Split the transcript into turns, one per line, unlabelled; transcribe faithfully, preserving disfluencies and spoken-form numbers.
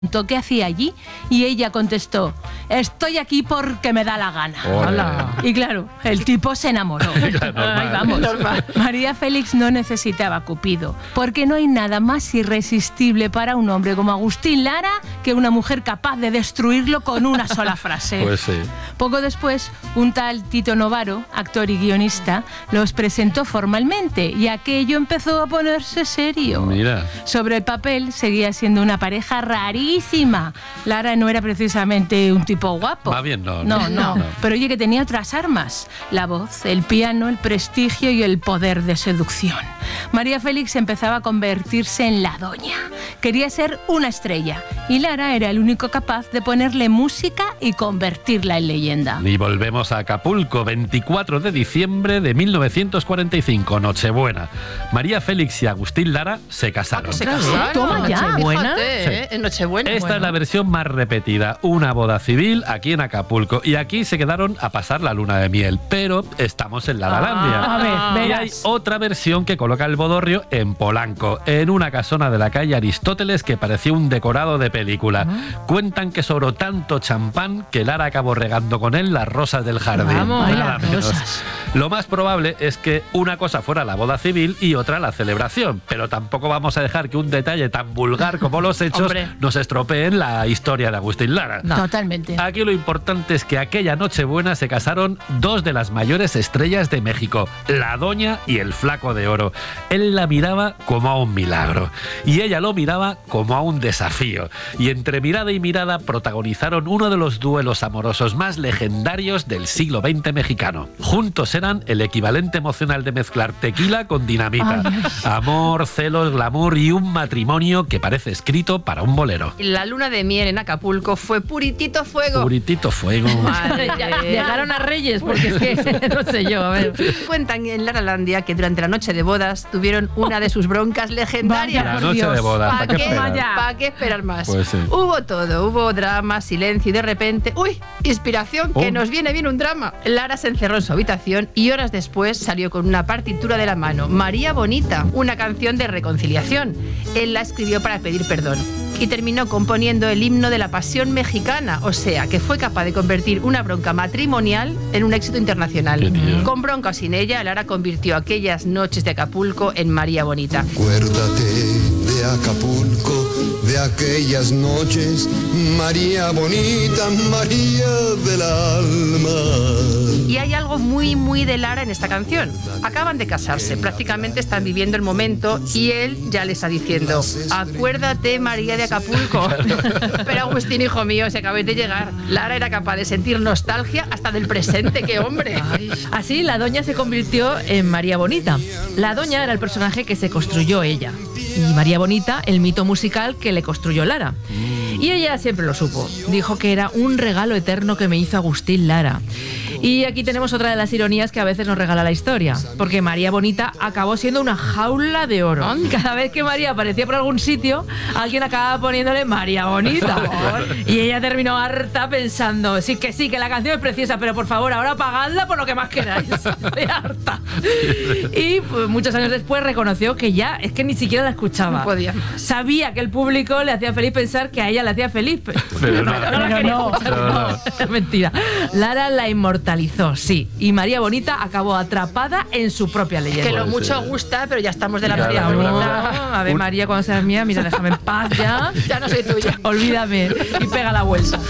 ¿qué hacía allí? Y ella contestó, estoy aquí porque me da la gana.
Hola.
Y claro, el tipo se enamoró. Ay, vamos. María Félix no necesitaba a Cupido, porque no hay nada más irresistible para un hombre como Agustín Lara que una mujer capaz de destruirlo con una sola frase.
Pues sí.
Poco después, un tal Tito Novaro, actor y guionista, los presentó formalmente y aquello empezó a ponerse serio.
Mira.
Sobre el papel seguía siendo una pareja rarísima. Lara no era precisamente un tipo guapo.
Va bien, no.
No, no.
no. no.
Pero oye, que tenía otras armas. La voz, el piano, el prestigio y el poder de seducción. María Félix empezaba a convertirse en la doña. Quería ser una estrella. Y Lara era el único capaz de ponerle música y convertirla en leyenda.
Y volvemos a Acapulco, veinticuatro de diciembre de mil novecientos cuarenta y cinco, Nochebuena. María Félix y Agustín Lara se casaron.
¿Se casaron?
Toma ya.
Nochebuena.
Sí.
¿eh? En Nochebuena.
Esta
bueno.
es la versión más repetida, una boda civil aquí en Acapulco. Y aquí se quedaron a pasar la luna de miel, pero estamos en la Dalandia.
Ah, a ver,
y
verás.
hay otra versión que coloca el bodorrio en Polanco, en una casona de la calle Aristóteles que parecía un decorado de película. Uh-huh. Cuentan que sobró tanto champán que Lara acabó regando con él las rosas del jardín.
Vamos,
Nada
las
menos.
rosas.
Lo más probable es que una cosa fuera la boda civil y otra la celebración, pero tampoco vamos a dejar que un detalle tan vulgar como los hechos
Hombre.
nos estropeen la historia de Agustín Lara.
No. Totalmente.
Aquí lo importante es que aquella Nochebuena se casaron dos de las mayores estrellas de México, la Doña y el Flaco de Oro. Él la miraba como a un milagro y ella lo miraba como a un desafío. Y entre mirada y mirada protagonizaron uno de los duelos amorosos más legendarios del siglo veinte mexicano. Juntos eran el equivalente emocional de mezclar tequila con dinamita.
Ay,
amor, celos, glamour y un matrimonio que parece escrito para un bolero.
La luna de miel en Acapulco fue puritito fuego.
Puritito fuego.
Madre.
Llegaron a Reyes, porque es que no sé yo, a ver.
Cuentan en Laralandia que durante la noche de bodas tuvieron una de sus broncas legendarias.
La
por
noche
Dios.
de bodas, ¿para
¿Para
qué
qué,
esperar?
¿Para qué esperar más?
Pues sí.
Hubo todo, hubo drama, silencio y de repente, ¡uy! Inspiración, que
Oh.
nos viene bien un drama. Lara se encerró en su habitación y horas después salió con una partitura de la mano, María Bonita, una canción de reconciliación. Él la escribió para pedir perdón y terminó componiendo el himno de la pasión mexicana, o sea, que fue capaz de convertir una bronca matrimonial en un éxito internacional.
Qué tío.
Con bronca o sin ella, Lara convirtió aquellas noches de Acapulco en María Bonita.
Acuérdate de Acapulco, de aquellas noches, María bonita, María del alma.
Y hay algo muy, muy de Lara en esta canción. Acaban de casarse, prácticamente están viviendo el momento y él ya le está diciendo, acuérdate, María de Acapulco. Pero Agustín, hijo mío, se acaba de llegar. Lara era capaz de sentir nostalgia hasta del presente, ¡qué hombre!
Así, la doña se convirtió en María Bonita. La doña era el personaje que se construyó ella. Y María Bonita, el mito musical que le construyó Lara. Y ella siempre lo supo. Dijo que era un regalo eterno que me hizo Agustín Lara. Y aquí tenemos otra de las ironías que a veces nos regala la historia, porque María Bonita acabó siendo una jaula de oro. Cada vez que María aparecía por algún sitio, alguien acababa poniéndole María Bonita. Y ella terminó harta pensando, sí que sí, que la canción es preciosa, pero por favor, ahora pagadla por lo que más queráis. Estoy harta. Y pues, muchos años después reconoció que ya es que ni siquiera la escuchaba.
No podía.
Sabía que el público le hacía feliz pensar que a ella le hacía feliz, pero,
Pero no.
pero no la
Pero
quería
no.
escuchar.
No, no.
Es mentira. Lara la inmortalizó, sí. Y María Bonita acabó atrapada en su propia leyenda.
Que lo
Puede
mucho
ser.
gusta, pero ya estamos de la
Ya,
María
la
Bonita.
verdad.
A ver,
Un-
María, cuando seas mía, mira, déjame en paz ya.
Ya no soy tuya.
Olvídame y pega la vuelta.